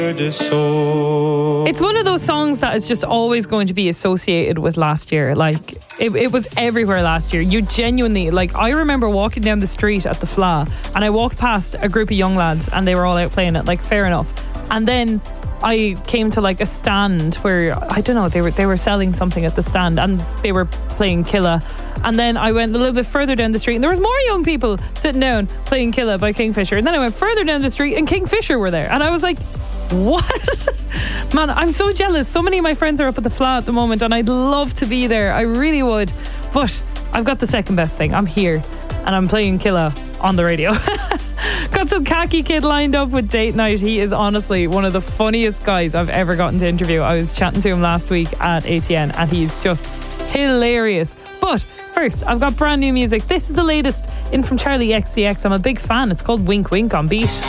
It's one of those songs that is just always going to be associated with last year. Like, it was everywhere last year. You genuinely, like, I remember walking down the street at the Fla and I walked past a group of young lads and they were all out playing it, like, fair enough. And then I came to like a stand where, I don't know, they were selling something at the stand and they were playing Killa. And then I went a little bit further down the street and there was more young people sitting down playing Killa by Kingfisher. And then I went further down the street and Kingfisher were there. And I was like, what? Man, I'm so jealous. So many of my friends are up at the Fla at the moment and I'd love to be there. I really would. But I've got the second best thing. I'm here and I'm playing Killa on the radio. Got some Khaki Kid lined up with Date Night. He is honestly one of the funniest guys I've ever gotten to interview. I was chatting to him last week at ATN and he's just hilarious. But first, I've got brand new music. This is the latest in from Charlie XCX. I'm a big fan. It's called Wink Wink on Beat.